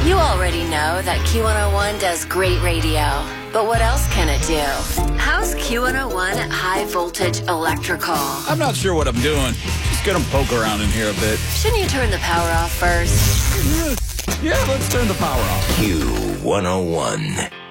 You already know that Q101 does great radio, but what else can it do? How's Q101 high voltage electrical? I'm not sure what I'm doing. Just gonna poke around in here a bit. Shouldn't you turn the power off first? Yeah, let's turn the power off. Q101.